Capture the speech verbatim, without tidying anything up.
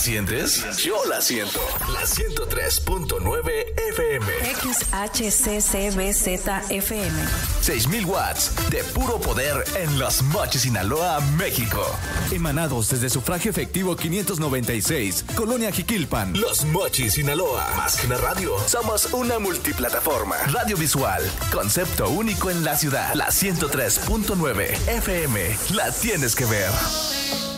sientes? Yo la siento. La ciento tres punto nueve F M. X H C C B Z F M. seis mil watts de puro poder en Los Mochis, Sinaloa, México. Emanados desde sufragio efectivo quinientos noventa y seis, Colonia Jiquilpan. Los Mochis, Sinaloa. Más que una radio, somos una multiplataforma. Radio visual, concepto único en la ciudad. La ciento tres punto nueve F M. La tienes que ver.